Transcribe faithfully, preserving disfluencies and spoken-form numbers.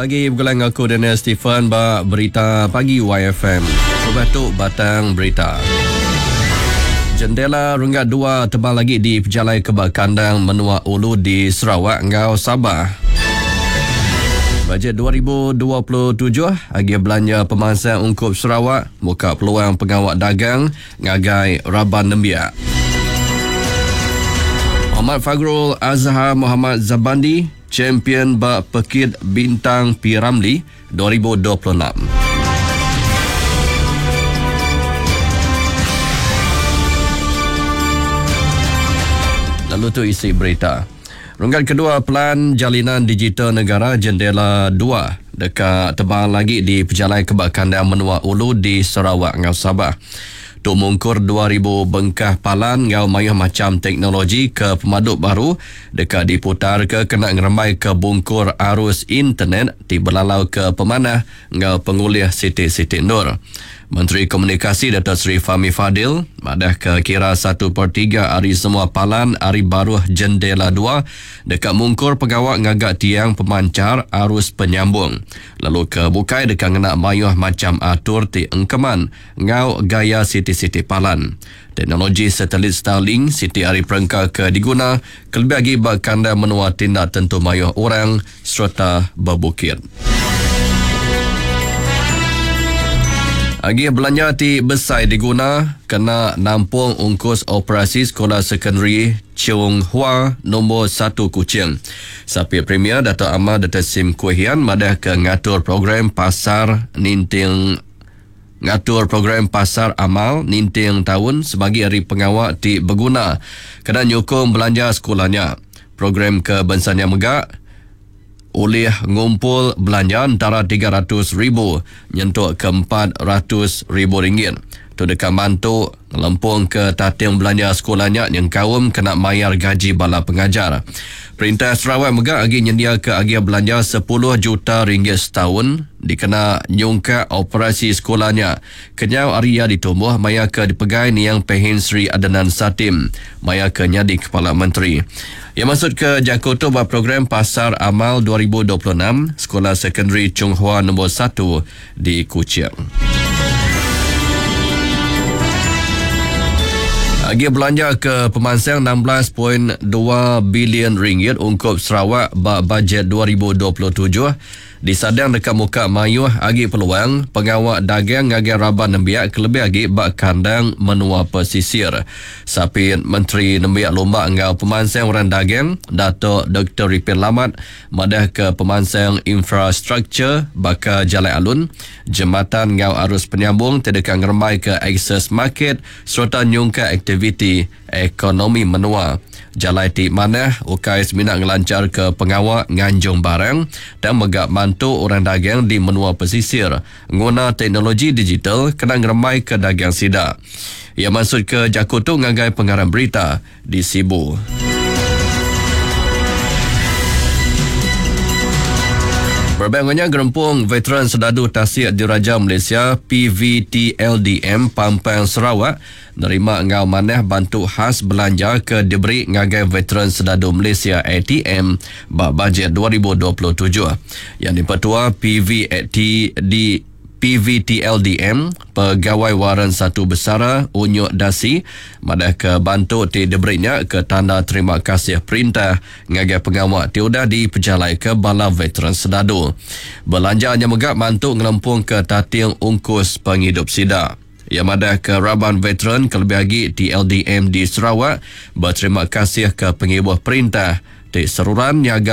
Pagi bergulang aku Daniel Stephen ba berita pagi Y F M. Perbatuk batang berita. Jendela runggat dua tebal lagi di Pejalai Kebak Kandang Menua Ulu di Sarawak ngau Sabah. Bajet dua ribu dua puluh tujuh agi belanja pemasaran ungkup Sarawak buka peluang pengawak dagang ngagai Raban Nembiak. Muhammad Fagrul Azhar Muhammad Zabandi Champion Bak Pekit Bintang P. Ramli dua ribu dua puluh enam. Lalu tu isi berita. Rungkat kedua Pelan Jalinan Digital Negara Jendela dua dekat tebal lagi di Pejalai Kebak Kandang Menua Ulu di Sarawak ngau Sabah. Tuk mungkur dua ribu bengkah palan ngau mayah macam teknologi ke pemaduk baru dekat diputar ke kena ngeremai ke bungkur arus internet di belalau ke pemanah ngau penguliah Siti-Siti Nur. Menteri Komunikasi Datuk Seri Fahmi Fadil madah ke kira satu per tiga hari semua palan hari baru Jendela dua dekat mungkur pegawai ngagak tiang pemancar arus penyambung. Lalu ke bukai dekat ngena mayuh macam atur ti engkeman ngau gaya Siti-Siti Palan. Teknologi satelit Starlink Siti Ari Perengka ke diguna kelebih lagi bak kandang menua tindak tentu mayuh orang serta berbukit. Agi belanja ti besai diguna kena nampung ungkus operasi sekolah sekondari Chung Hua nombor satu Kuching. Sapi Premier Dato' Ahmad Dato' Sim Kuhian madah ke ngatur program pasar ninting ngatur program pasar amal ninting tahun sebagai hari pengawak ti berguna kena nyokong belanja sekolahnya. Program kebensannya megak oleh ngumpul belanja antara tiga ratus ribu nyentuk ke empat ratus ribu ringgit. Tu dekat bantu lempung ke tating belanja sekolahnya yang kaum kena mayar gaji bala pengajar. Perintah Sarawak megak agi nyendia ke agi belanja sepuluh juta ringgit setahun dikena nyungka operasi sekolahnya. Kenyau Arya ditumbuh maya ke dipegai ni yang Pehin Sri Adnan Satim maya ke nyadi Kepala Menteri. Yang masuk ke Jakarta buat program Pasar Amal dua ribu dua puluh enam Sekolah Sekondari Chung Hua nombor satu di Kuching. Agi belanja ke pemansang enam belas perpuluhan dua bilion ringgit ungkup Sarawak bak bajet dua ribu dua puluh tujuh disadang dekat muka mayuh agi peluang pengawak dagang ngagi Raban Nembiak kelebih agi bak kandang menua pesisir. Sapi Menteri Nembiak Lomba ngau pemansang orang dagang Dato' Doktor Ripin Lamat madah ke pemansang infrastruktur baka Jalai Alun jembatan ngau arus penyambung terdekat ngeremai ke akses market serta nyungka aktiviti ekonomi menua. Jalai ti manah ukai seminat ngelancar ke pengawak nganjung barang dan megak mantu orang dagang di menua pesisir guna teknologi digital kena ngeremai ke dagang sidak. Ia masuk ke Jakarta ngagai pengarang berita di Sibu. Berbandingnya gerempung veteran sedadu tasik Diraja Malaysia P V T L D M Pampang Sarawak nerima ngau maneh bantu khas belanja ke diberi ngagai veteran sedadu Malaysia A T M bak bajet dua ribu dua puluh tujuh. Yang dipertua P V T D P V T L D M Pegawai Waran Satu Besara Unyuk Dasi madah ke bantu ti diberinya ke tanda terima kasih perintah ngagai pengawak tiudah di Pejalai ke bala veteran sedadu. Belanjanya megak bantu ngelempung ke tating ungkus penghidup sidak. Ia madah ke Raban Veteran kelebih lagi T L D M di Sarawak berterima kasih ke pengibuh perintah di seruran niaga